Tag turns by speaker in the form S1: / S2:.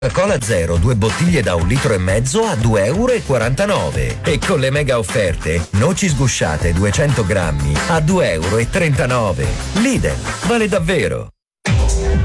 S1: Coca-Cola Zero, 2 bottiglie da 1,5 litri a 2,49 euro. E con le mega offerte, noci sgusciate 200 grammi a 2,39 euro. Lidl, vale davvero!